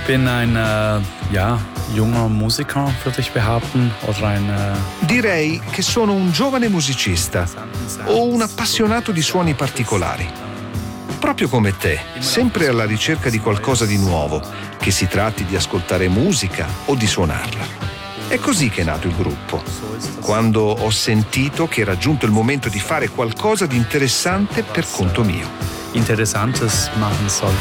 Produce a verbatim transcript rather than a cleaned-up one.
bin ein äh, ja, junger Musiker, würde ich behaupten, oder ein äh, Direi che sono un giovane musicista o un appassionato di suoni particolari. Proprio come te, sempre alla ricerca di qualcosa di nuovo, che si tratti di ascoltare musica o di suonarla. È così che è nato il gruppo, quando ho sentito che era giunto il momento di fare qualcosa di interessante per conto mio. Interessantes machen soll.